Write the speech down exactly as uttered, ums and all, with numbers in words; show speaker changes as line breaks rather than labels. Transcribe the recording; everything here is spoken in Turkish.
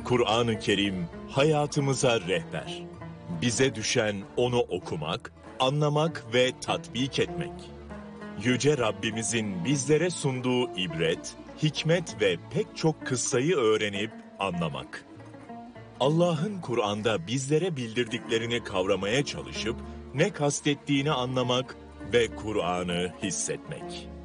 Kur'an-ı Kerim hayatımıza rehber. Bize düşen onu okumak, anlamak ve tatbik etmek. Yüce Rabbimizin bizlere sunduğu ibret, hikmet ve pek çok kıssayı öğrenip anlamak. Allah'ın Kur'an'da bizlere bildirdiklerini kavramaya çalışıp ne kastettiğini anlamak ve Kur'an'ı hissetmek.